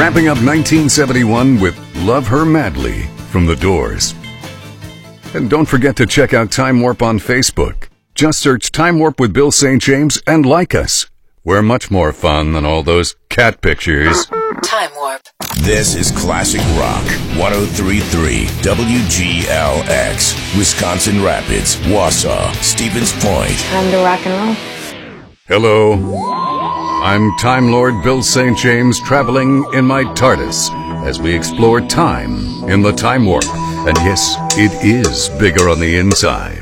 Wrapping up 1971 with Love Her Madly from The Doors. And don't forget to check out Time Warp on Facebook. Just search Time Warp with Bill St. James and like us. We're much more fun than all those cat pictures. Time Warp. This is Classic Rock 103.3 WGLX, Wisconsin Rapids, Wausau, Stevens Point. Time to rock and roll. Hello. I'm Time Lord Bill St. James, traveling in my TARDIS as we explore time in the Time Warp. And yes, it is bigger on the inside.